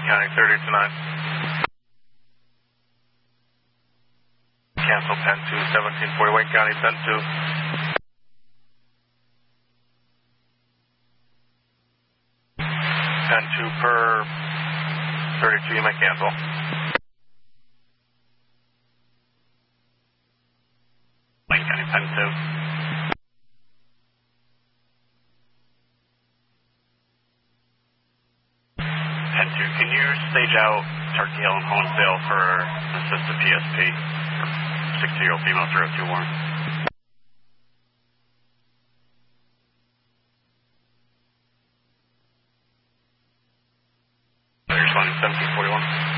Wayne County 30 to 9. Cancel Pen 2, 1740 Wayne County, Pen 2. Pen 2 per 32, you may cancel. Wayne County, Pen 2. Pen 2, can you stage out Turkey Hill and Honesdale for assisted PSP? 60-year-old female 3021. You're responding 1741.